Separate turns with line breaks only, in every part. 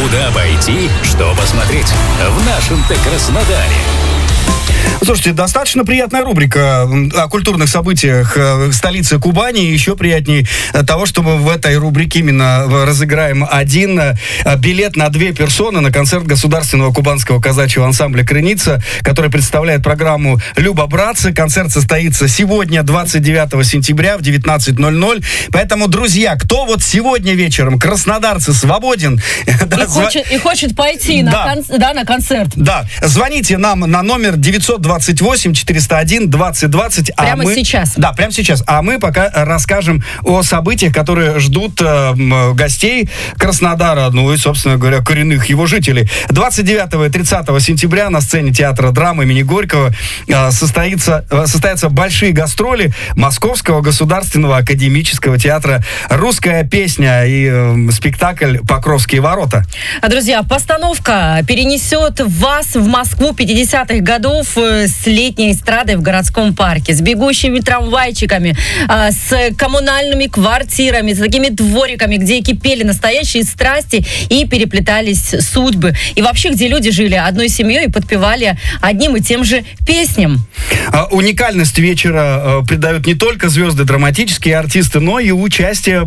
Куда пойти, что посмотреть в нашем-то Краснодаре?
Слушайте, достаточно приятная рубрика о культурных событиях столицы Кубани. Еще приятнее того, что мы в этой рубрике именно разыграем один билет на 2 персоны на концерт государственного кубанского казачьего ансамбля «Крыница», который представляет программу «Люба, братцы». Концерт состоится сегодня, 29 сентября в 19:00. Поэтому, друзья, кто вот сегодня вечером, краснодарцы, свободен
и хочет пойти на концерт.
Да, звоните нам на номер 928-401-2020.
Прямо сейчас.
Да, прямо сейчас. А мы пока расскажем о событиях, которые ждут гостей Краснодара, ну и, собственно говоря, коренных его жителей. 29 и 30 сентября на сцене театра драмы имени Горького состоятся большие гастроли Московского государственного академического театра «Русская песня» и спектакль «Покровские ворота».
Друзья, постановка перенесет вас в Москву 50-х годов с летней эстрадой в городском парке, с бегущими трамвайчиками, с коммунальными квартирами, с такими двориками, где кипели настоящие страсти и переплетались судьбы. И вообще, где люди жили одной семьей и подпевали одним и тем же песням.
Уникальность вечера придают не только звезды, драматические артисты, но и участие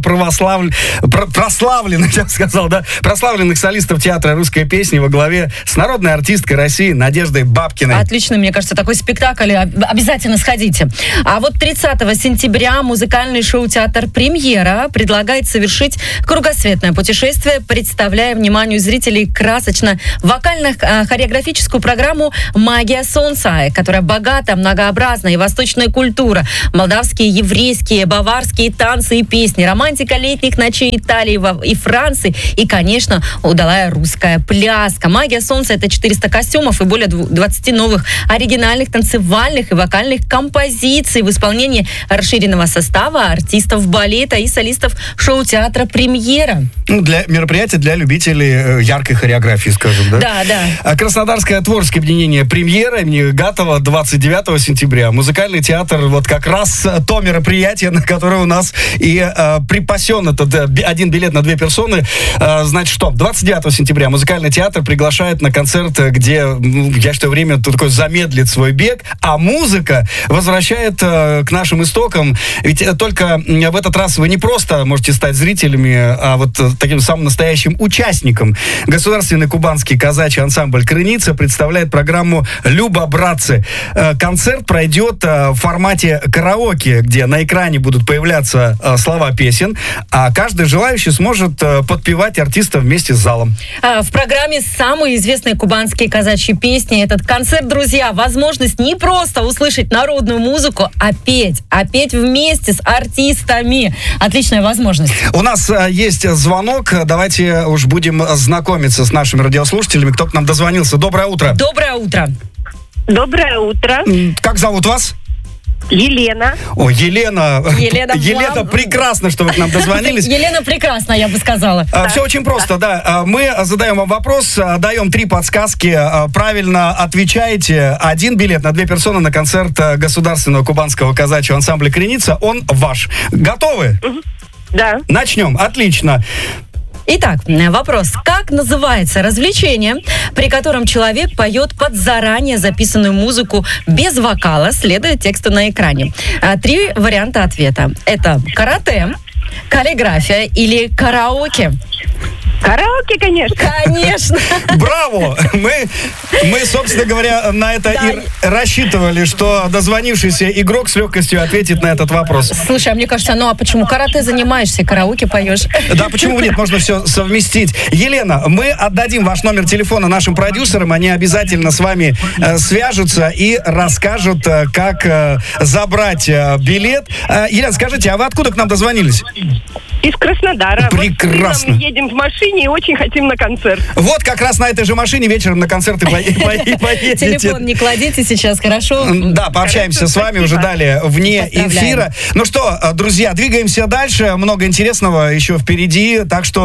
прославленных солистов театра «Русская песня» во главе с народной артисткой России Надеждой Бабкиной.
Отлично, мне кажется, такой спектакль. Обязательно сходите. А вот 30 сентября музыкальный шоу-театр «Премьера» предлагает совершить кругосветное путешествие, представляя вниманию зрителей красочно-вокально-хореографическую программу «Магия солнца», которая богата, многообразна и восточная культура, молдавские, еврейские, баварские танцы и песни, романтика летних ночей Италии и Франции и, конечно, удалая русская пляска. «Магия солнца» — это 400 костюмов и более 20 новых оригинальных танцевальных и вокальных композиций в исполнении расширенного состава артистов балета и солистов шоу-театра «Премьера».
Для мероприятия для любителей яркой хореографии, скажем, да?
Да.
Краснодарское творческое объединение «Премьера» имени Гатова 29 сентября. Музыкальный театр, вот как раз то мероприятие, на которое у нас и припасен этот один билет на 2 персоны. Значит, что? 29 сентября музыкальный театр приглашает на концерт, где, я считаю, время тут такое замедлит свой бег, а музыка возвращает к нашим истокам. Ведь только в этот раз вы не просто можете стать зрителями, а вот таким самым настоящим участником. Государственный кубанский казачий ансамбль «Крыница» представляет программу «Люба, братцы». Концерт пройдет в формате караоке, где на экране будут появляться слова песен, а каждый желающий сможет подпевать артиста вместе с залом.
В программе самые известные кубанские казачьи песни. Этот концерт, друзья, возможность не просто услышать народную музыку, а петь вместе с артистами. Отличная возможность.
У нас есть звонок. Давайте уж будем знакомиться с нашими радиослушателями. Кто к нам дозвонился? Доброе утро.
Доброе утро.
Доброе утро.
Как зовут вас?
Елена.
О, Елена, прекрасно, что вы к нам дозвонились.
Елена прекрасна, я бы сказала.
Все очень просто, да. Мы задаем вам вопрос, даем 3 подсказки. Правильно отвечаете. 1 билет на 2 персоны на концерт государственного кубанского казачьего ансамбля «Крыница». Он ваш. Готовы?
Да.
Начнем. Отлично.
Итак, вопрос. Как называется развлечение, при котором человек поет под заранее записанную музыку без вокала, следуя тексту на экране? 3 варианта ответа. Это карате, каллиграфия или караоке?
Караоке, конечно.
Конечно.
Браво! Мы, собственно говоря, на это и рассчитывали, что дозвонившийся игрок с легкостью ответит на этот вопрос.
Слушай, а мне кажется, а почему карате занимаешься, караоке поешь?
Да, почему нет? Можно все совместить. Елена, мы отдадим ваш номер телефона нашим продюсерам. Они обязательно с вами свяжутся и расскажут, как забрать билет. Елена, скажите, а вы откуда к нам дозвонились?
Из Краснодара.
Прекрасно.
Мы едем в машине и очень хотим на концерт.
Вот как раз на этой же машине вечером на концерт и поедете.
Телефон не кладите сейчас, хорошо?
Да, пообщаемся с вами уже далее вне эфира. Ну что, друзья, двигаемся дальше. Много интересного еще впереди, так что